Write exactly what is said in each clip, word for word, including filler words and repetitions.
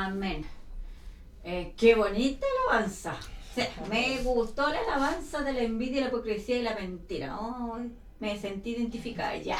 Amén. Eh, qué bonita alabanza. O sea, me gustó la alabanza de la envidia, la hipocresía y la mentira. Oh, me sentí identificada ya.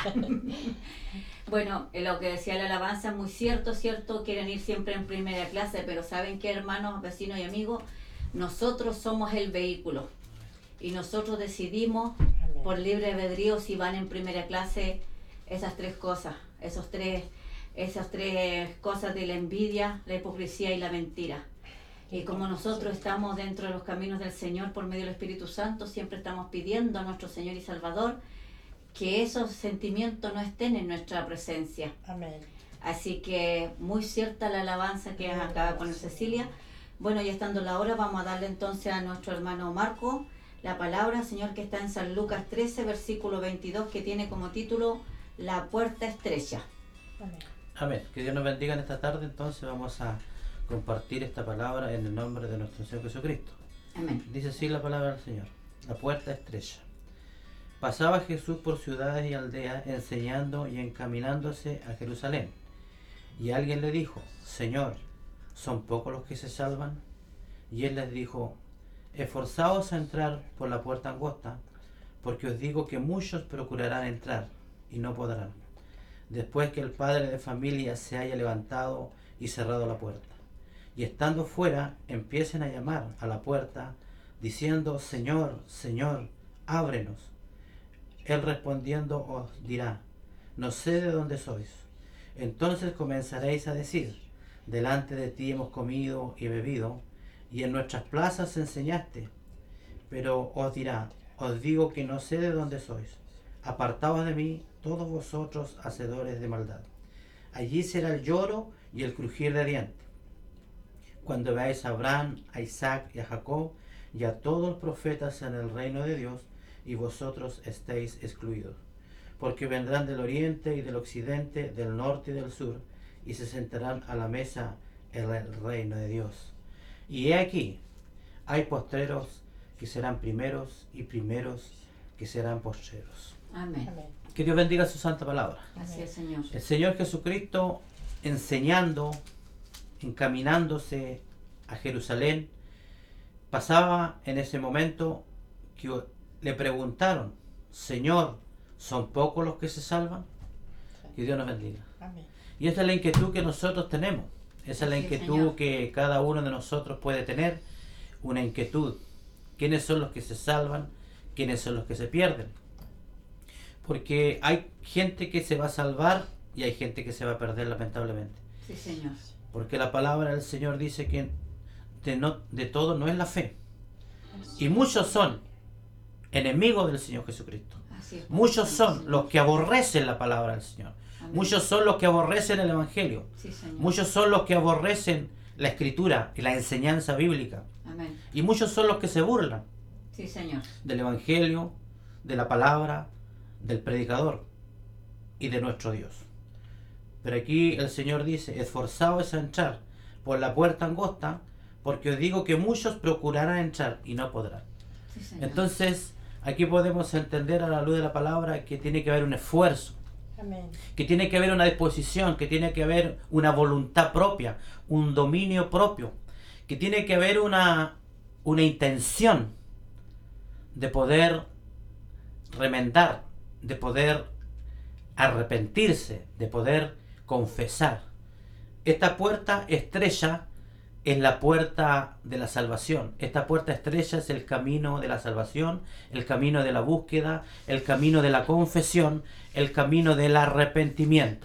Bueno, eh, lo que decía la alabanza es muy cierto, cierto, quieren ir siempre en primera clase, pero ¿saben qué, hermanos, vecinos y amigos? Nosotros somos el vehículo y nosotros decidimos Amén. Por libre albedrío si van en primera clase esas tres cosas, esos tres, esas tres cosas de la envidia, la hipocresía y la mentira. Y como nosotros estamos dentro de los caminos del Señor por medio del Espíritu Santo, siempre estamos pidiendo a nuestro Señor y Salvador que esos sentimientos no estén en nuestra presencia. Amén. Así que muy cierta la alabanza que acaba de poner Cecilia. Bueno, ya estando la hora, vamos a darle entonces a nuestro hermano Marco la palabra, Señor, que está en San Lucas trece, versículo veintidós, que tiene como título La puerta estrecha. Amén. Amén. Que Dios nos bendiga en esta tarde. Entonces vamos a compartir esta palabra en el nombre de nuestro Señor Jesucristo. Amén. Dice así la palabra del Señor. La puerta estrecha. Pasaba Jesús por ciudades y aldeas, enseñando y encaminándose a Jerusalén. Y alguien le dijo: Señor, ¿son pocos los que se salvan? Y él les dijo: esforzaos a entrar por la puerta angosta, porque os digo que muchos procurarán entrar y no podrán, después que el padre de familia se haya levantado y cerrado la puerta. Y estando fuera, empiecen a llamar a la puerta, diciendo: Señor, Señor, ábrenos. Él respondiendo os dirá: no sé de dónde sois. Entonces comenzaréis a decir: delante de ti hemos comido y bebido, y en nuestras plazas enseñaste. Pero os dirá: os digo que no sé de dónde sois. Apartaos de mí, todos vosotros hacedores de maldad. Allí será el lloro y el crujir de dientes, cuando veáis a Abraham, a Isaac y a Jacob y a todos los profetas en el reino de Dios, y vosotros estéis excluidos. Porque vendrán del oriente y del occidente, del norte y del sur, y se sentarán a la mesa en el reino de Dios. Y he aquí, hay postreros que serán primeros, y primeros que serán postreros. Amén. Amén. Que Dios bendiga su santa palabra. Así es, Señor. El Señor Jesucristo, enseñando, encaminándose a Jerusalén, pasaba en ese momento que le preguntaron: Señor, ¿son pocos los que se salvan? Que Dios nos bendiga. Amén. Y esa es la inquietud que nosotros tenemos. Esa es la Así es, inquietud Señor. que cada uno de nosotros puede tener. Una inquietud. ¿Quiénes son los que se salvan? ¿Quiénes son los que se pierden? Porque hay gente que se va a salvar y hay gente que se va a perder, lamentablemente. Sí, Señor. Porque la palabra del Señor dice que de, no, de todo no es la fe. Y muchos son enemigos del Señor Jesucristo. Así es. Muchos Sí, son Señor. los que aborrecen la palabra del Señor. Amén. Muchos son los que aborrecen el Evangelio. Sí, Señor. Muchos son los que aborrecen la Escritura y la enseñanza bíblica. Amén. Y muchos son los que se burlan Sí, Señor. del Evangelio, de la palabra, del predicador y de nuestro Dios. Pero aquí el Señor dice: esforzaos a entrar por la puerta angosta, porque os digo que muchos procurarán entrar y no podrán. Sí, Señor. Entonces, aquí podemos entender a la luz de la palabra que tiene que haber un esfuerzo, Amén. que tiene que haber una disposición, que tiene que haber una voluntad propia, un dominio propio, que tiene que haber una, una intención de poder remendar, de poder arrepentirse, de poder confesar. Esta puerta estrecha es la puerta de la salvación. Esta puerta estrecha es el camino de la salvación, el camino de la búsqueda, el camino de la confesión, el camino del arrepentimiento.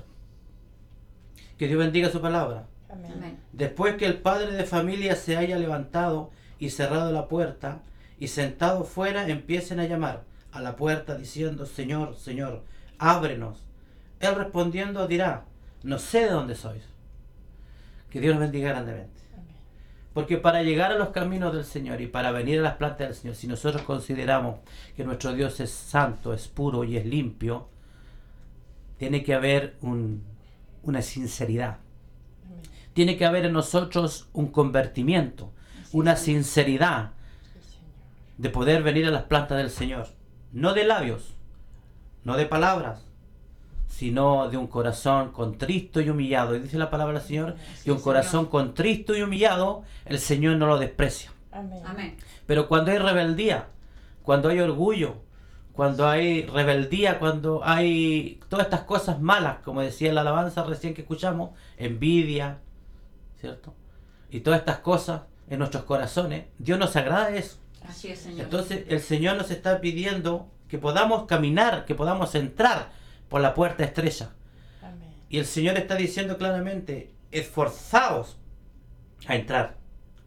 Que Dios bendiga su palabra. Amén. Amén. Después que el padre de familia se haya levantado y cerrado la puerta, y sentado fuera empiecen a llamar a la puerta diciendo: Señor, Señor, ábrenos. Él respondiendo dirá: no sé de dónde sois. Que Dios nos bendiga grandemente. Amén. Porque para llegar a los caminos del Señor y para venir a las plantas del Señor, si nosotros consideramos que nuestro Dios es santo, es puro y es limpio, tiene que haber un, una sinceridad. Amén. Tiene que haber en nosotros un convertimiento, una sinceridad Sí, Señor. de poder venir a las plantas del Señor. No de labios, no de palabras, sino de un corazón contristo y humillado. Y dice la palabra del Señor, Sí, que un Señor. corazón contristo y humillado, el Señor no lo desprecia. Amén. Amén. Pero cuando hay rebeldía, cuando hay orgullo, cuando hay rebeldía, cuando hay todas estas cosas malas, como decía la alabanza recién que escuchamos, envidia, ¿cierto? Y todas estas cosas en nuestros corazones, Dios nos agrada de eso. Así es, Señor. Entonces el Señor nos está pidiendo que podamos caminar, que podamos entrar por la puerta estrecha. Amén. Y el Señor está diciendo claramente, esforzaos a entrar.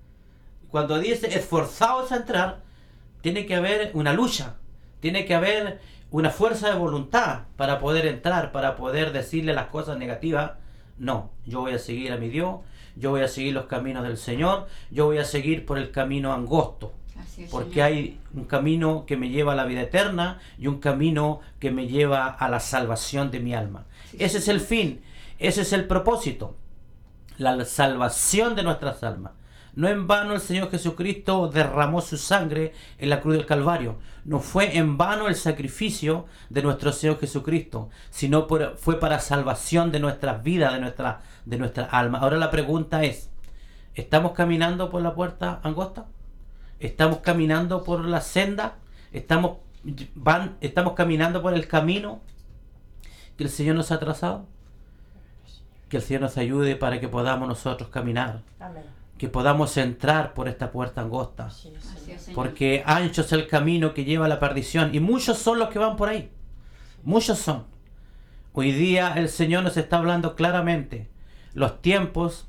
Cuando dice esforzaos a entrar, tiene que haber una lucha, tiene que haber una fuerza de voluntad para poder entrar, para poder decirle las cosas negativas. No, yo voy a seguir a mi Dios, yo voy a seguir los caminos del Señor, yo voy a seguir por el camino angosto. Así es, Porque Señor. hay un camino que me lleva a la vida eterna y un camino que me lleva a la salvación de mi alma. Sí, Ese es Señor. el fin, ese es el propósito, la salvación de nuestras almas. No en vano el Señor Jesucristo derramó su sangre en la cruz del Calvario. No fue en vano el sacrificio de nuestro Señor Jesucristo, sino por, fue para salvación de nuestras vidas, de nuestra, de nuestra alma. Ahora la pregunta es, ¿estamos caminando por la puerta angosta? ¿Estamos caminando por la senda? ¿Estamos, van, ¿Estamos caminando por el camino que el Señor nos ha trazado? Que el Señor nos ayude para que podamos nosotros caminar, Amén. que podamos entrar por esta puerta angosta. Así es, Así Señor. es, Señor. Porque ancho es el camino que lleva a la perdición. Y muchos son los que van por ahí. Muchos son. Hoy día el Señor nos está hablando claramente. Los tiempos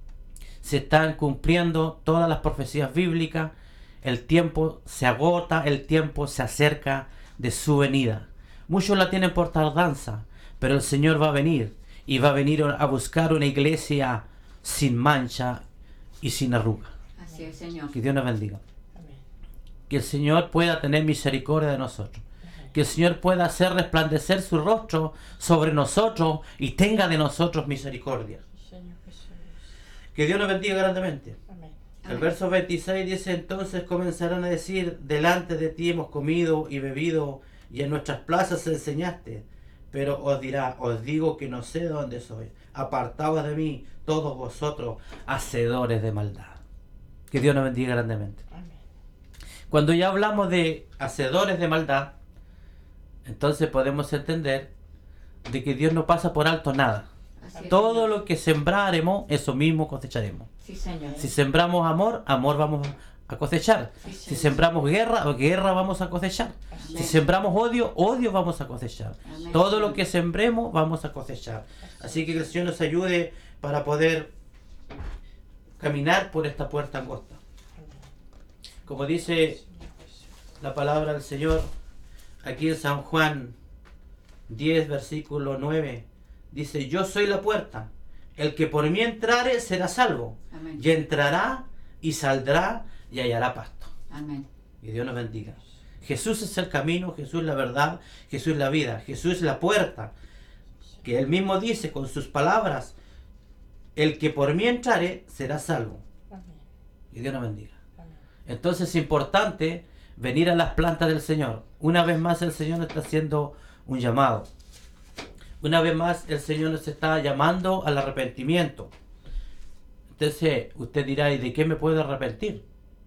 se están cumpliendo, todas las profecías bíblicas. El tiempo se agota, el tiempo se acerca de su venida. Muchos la tienen por tardanza, pero el Señor va a venir. Y va a venir a buscar una iglesia sin mancha y sin arruga. Así es, Señor. Que Dios nos bendiga. Amén. Que el Señor pueda tener misericordia de nosotros. Que el Señor pueda hacer resplandecer su rostro sobre nosotros y tenga de nosotros misericordia. Señor Jesús. Que Dios nos bendiga grandemente. Amén. El Amén. verso veintiséis dice, entonces comenzarán a decir, delante de ti hemos comido y bebido y en nuestras plazas enseñaste. Pero os dirá, os digo que no sé de dónde soy. Apartaos de mí, todos vosotros, hacedores de maldad. Que Dios nos bendiga grandemente. Amén. Cuando ya hablamos de hacedores de maldad, entonces podemos entender de que Dios no pasa por alto nada. Así es, Todo Señor. lo que sembraremos, eso mismo cosecharemos. Sí, Señor. Si sembramos amor, amor vamos a cosechar. Sí, Si Señor. sembramos guerra, guerra vamos a cosechar. Así Si Amén. sembramos odio, odio vamos a cosechar. Amén, Todo Señor. lo que sembremos vamos a cosechar. Así que que el Señor nos ayude para poder caminar por esta puerta angosta. Como dice la palabra del Señor aquí en San Juan diez, versículo nueve, dice, yo soy la puerta, el que por mí entrare será salvo, Amén. y entrará y saldrá y hallará pasto. Amén. Y Dios nos bendiga. Jesús es el camino, Jesús es la verdad, Jesús es la vida, Jesús es la puerta, que Él mismo dice con sus palabras, el que por mí entrare será salvo. Amén. Y Dios nos bendiga. Amén. Entonces es importante venir a las plantas del Señor. Una vez más el Señor nos está haciendo un llamado. Una vez más el Señor nos está llamando al arrepentimiento. Entonces usted dirá, ¿y de qué me puedo arrepentir?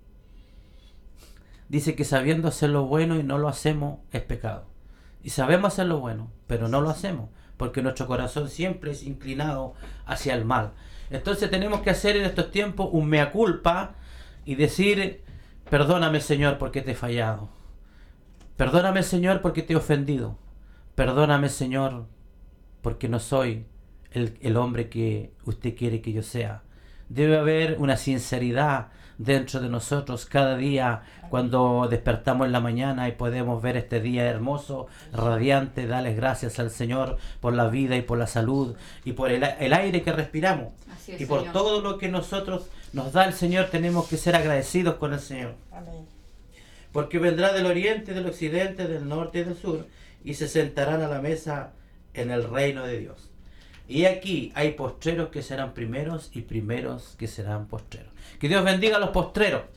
Dice que sabiendo hacer lo bueno y no lo hacemos es pecado. Y sabemos hacer lo bueno, pero no lo hacemos, porque nuestro corazón siempre es inclinado hacia el mal. Entonces tenemos que hacer en estos tiempos un mea culpa y decir, perdóname Señor porque te he fallado. Perdóname Señor porque te he ofendido. Perdóname Señor porque no soy el, el hombre que usted quiere que yo sea. Debe haber una sinceridad dentro de nosotros cada día cuando despertamos en la mañana y podemos ver este día hermoso, radiante. Dale gracias al Señor por la vida y por la salud y por el, el aire que respiramos. Así es, Y por Señor. todo lo que nosotros nos da el Señor, tenemos que ser agradecidos con el Señor. Amén. Porque vendrá del oriente, del occidente, del norte y del sur, y se sentarán a la mesa en el reino de Dios. Y aquí hay postreros que serán primeros y primeros que serán postreros. Que Dios bendiga a los postreros. Amén.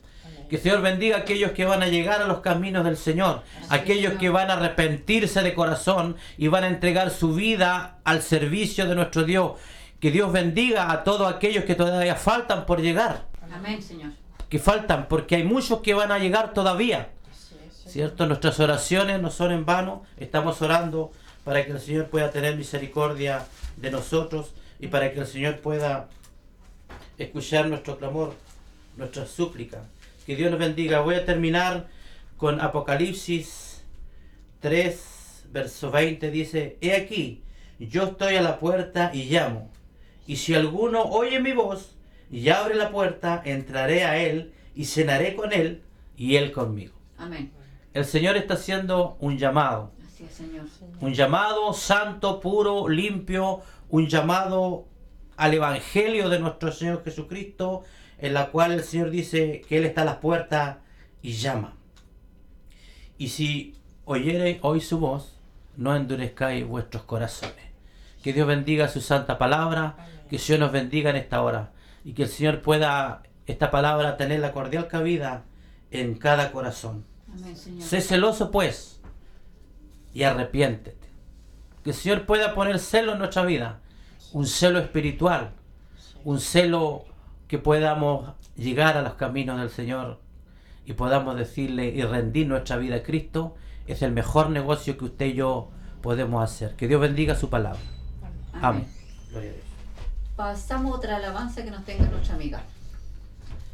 Que el Señor bendiga a aquellos que van a llegar a los caminos del Señor, aquellos que van a arrepentirse de corazón y van a entregar su vida al servicio de nuestro Dios. Que Dios bendiga a todos aquellos que todavía faltan por llegar. Amén, Señor. Que faltan, porque hay muchos que van a llegar todavía. ¿Cierto? Nuestras oraciones no son en vano. Estamos orando para que el Señor pueda tener misericordia de nosotros y para que el Señor pueda escuchar nuestro clamor, nuestra súplica. Que Dios nos bendiga. Voy a terminar con Apocalipsis tres, verso veinte. Dice: He aquí, yo estoy a la puerta y llamo. Y si alguno oye mi voz y abre la puerta, entraré a él y cenaré con él y él conmigo. Amén. El Señor está haciendo un llamado. Así es, Señor. Un llamado santo, puro, limpio. Un llamado al Evangelio de nuestro Señor Jesucristo, en la cual el Señor dice que Él está a las puertas y llama. Y si oyereis hoy su voz, no endurezcáis vuestros corazones. Que Dios bendiga su santa palabra, que el Señor nos bendiga en esta hora, y que el Señor pueda esta palabra tener la cordial cabida en cada corazón. Amén, Señor. Sé celoso pues, y arrepiéntete. Que el Señor pueda poner celo en nuestra vida, un celo espiritual, un celo que podamos llegar a los caminos del Señor y podamos decirle y rendir nuestra vida a Cristo. Es el mejor negocio que usted y yo podemos hacer. Que Dios bendiga su palabra. Amén. Amén. Gloria a Dios. Pasamos a otra alabanza que nos tenga nuestra amiga.